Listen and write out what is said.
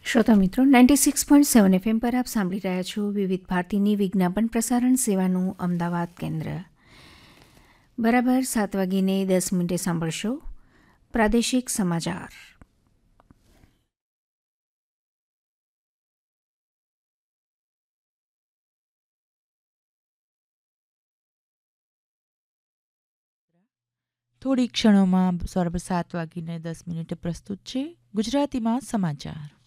શ્રોતા મિત્રો 96.7 FM પર આપ સાંભળી રહ્યા છો વિવિધ ભારતીની વિજ્ઞાપન પ્રસારણ સેવાનું અમદાવાદ કેન્દ્ર. બરાબર 7:10 સાંભળશો પ્રાદેશિક સમાચાર. થોડી ક્ષણોમાં 7:10 પ્રસ્તુત છે ગુજરાતીમાં સમાચાર.